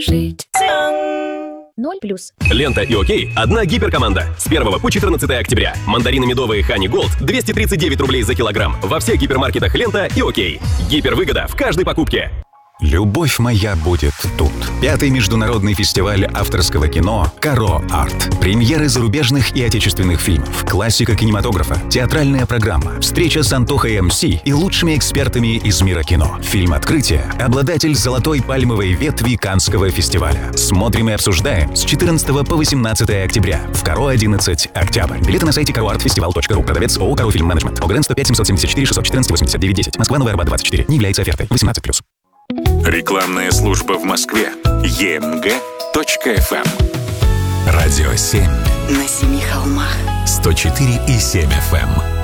жить. 0+. Лента и Окей – одна гиперкоманда. С 1 по 14 октября. Мандарины медовые Honey Gold 239 рублей за килограмм. Во всех гипермаркетах Лента и Окей. Гипервыгода в каждой покупке. «Любовь моя будет тут». 5-й международный фестиваль авторского кино «Каро Арт». Премьеры зарубежных и отечественных фильмов, классика кинематографа, театральная программа, встреча с Антохой МС и лучшими экспертами из мира кино. Фильм «Открытие» — обладатель золотой пальмовой ветви Каннского фестиваля. Смотрим и обсуждаем с 14 по 18 октября в Каро 11 Октябрь. Билеты на сайте karoartfestival.ru. Продавец ООО «Каро Фильм Менеджмент». ОГРН 105 774 614 89 10. Москва, Новая Арбат 24. Не является офертой. 18+. Рекламная служба в Москве. emg.fm. Радио 7. На 7 холмах. 104,7 FM.